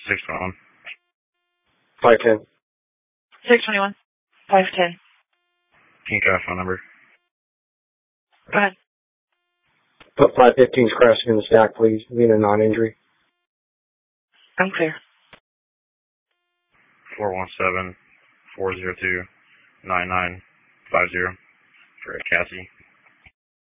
621. 510. 621. 510. Can you try phone number? Go ahead. Put 515's crashing in the stack, please. Being a non-injury. I'm clear. 417-402-9950 for Cassie.